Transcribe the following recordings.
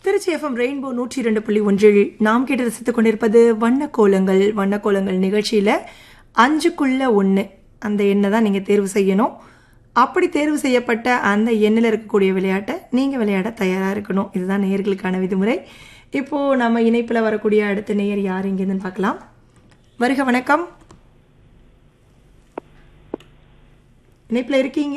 Trichy FM rainbow 102.1 நாம் கேட்டு ரசித்துக் கொண்டிருப்பது வண்ணக்கோலங்கள். வண்ணக்கோலங்கள் நிகழ்ச்சியில் 5க்குள்ள 1 அந்த எண்ணை தான் நீங்கள் தேர்வு செய்யணும். அப்படி தேர்வு செய்யப்பட்ட அந்த எண்ணில் இருக்கக்கூடிய விளையாட்டை நீங்கள் விளையாட தயாராக இருக்கணும். இதுதான் நேயர்களுக்கான விதிமுறை. இப்போது நம்ம இணைப்பில் வரக்கூடிய அடுத்த நேயர் யார் இங்கேருந்துன்னு பார்க்கலாம். வருக, வணக்கம். இணைப்பில் இருக்கீங்க?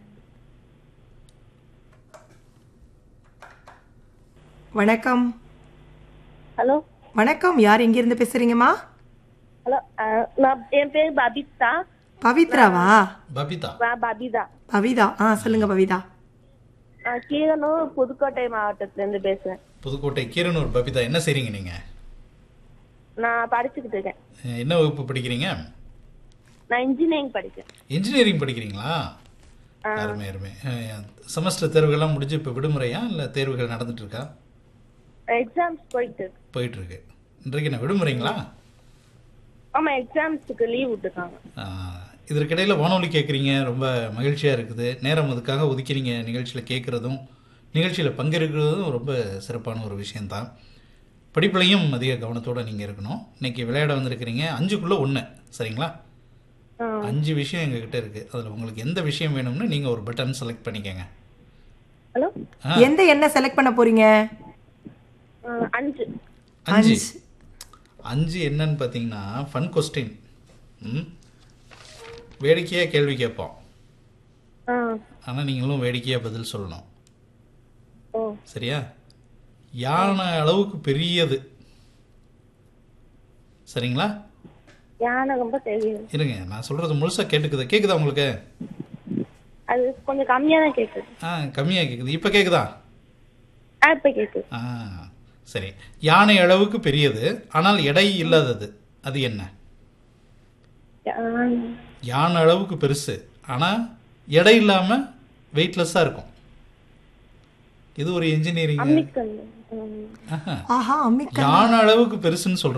வணக்கம். ஹலோ, வணக்கம். யார் எங்கிருந்து பேசுறீங்கம்மா? ஹலோ, என் பேர் பபிதா. பவித்ராவா? பபிதா. பபிதா. பவிதா. சொல்லுங்க பவிதா. கீரனூர் புதுக்கோட்டை மாவட்டத்துல இருந்து பேசுறேன். புதுக்கோட்டை கீரனூர் பபிதா. என்ன செய்றீங்க நீங்க? நான் படிச்சுக்கிட்டு இருக்கேன். என்ன வகுப்பு படிக்கிறீங்க? நான் இன்ஜினியரிங் படிக்கிறேன். இன்ஜினியரிங் படிக்கிறீங்களா? அருமை அருமை. செமஸ்டர் தேர்வுகள்லாம் முடிஞ்சு இப்போ விடுமுறையா இல்லை தேர்வுகள் நடந்துட்டு இருக்கா? எக்ஸாம்ஸ் போயிட்டு இருக்கு. இன்றைக்கு என்ன விடுமுறைங்களா? ஆமா, எக்ஸாம்ஸுக்கு லீவ் விட்டுருக்காங்க. இதற்கிடையில் வானொலி கேட்குறீங்க, ரொம்ப மகிழ்ச்சியாக இருக்குது. நேரம் அதுக்காக ஒதுக்கிறீங்க. நிகழ்ச்சியில் கேட்குறதும் நிகழ்ச்சியில் பங்கெடுக்கிறதும் ரொம்ப சிறப்பான ஒரு விஷயந்தான். படிப்புலையும் அதிக கவனத்தோடு நீங்கள் இருக்கணும். இன்னைக்கு விளையாட வந்திருக்கிறீங்க 5க்குள்ள 1, சரிங்களா? 5 விஷயம் எங்ககிட்ட இருக்குது. அதில் உங்களுக்கு எந்த விஷயம் வேணும்னு நீங்கள் ஒரு பட்டன் செலக்ட் பண்ணிக்கங்க. ஹலோ, எந்த எண்ணை செலக்ட் பண்ண போறீங்க? 5 என்னன்னு பார்த்தீங்கன்னா ஃபன் கொஸ்டின். வேடிக்கையாக கேள்வி கேட்போம். ஆனால் நீங்களும் வேடிக்கையாக பதில் சொல்லணும். சரியா? யானை அளவுக்கு பெரியது. சரிங்களா? யானை ரொம்ப தெரியும். இருங்க, நான் சொல்றது முழுசா கேட்குதா உங்களுக்கு? அது கொஞ்சம் கம்மியா தான் கேக்குது. கம்மியா கேக்குது. இப்ப கேக்குதா? இப்ப கேக்குது. சரி. யானை அளவுக்கு பெரியது ஆனால் எடை இல்லாதது, அது என்ன? யானை அளவுக்கு பெருசு ஆனா எடை இல்லாம வெயிட்லெஸ்ஸா இருக்கும். இது ஒரு இன்ஜினியரிங். ஆஹா, யானை அளவுக்கு பெருசுன்னு சொல்றேன்.